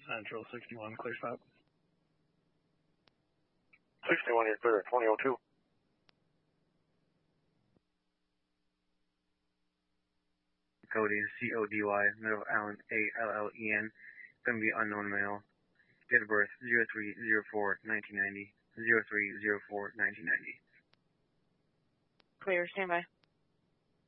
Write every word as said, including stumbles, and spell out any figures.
Central sixty-one, clear stop. sixty-one, you're clear, twenty oh two. Cody, C O D Y, middle Allen, A L L E N, going to be unknown male. Date of birth, zero three zero four nineteen ninety, zero three zero four nineteen ninety. Clear, stand by.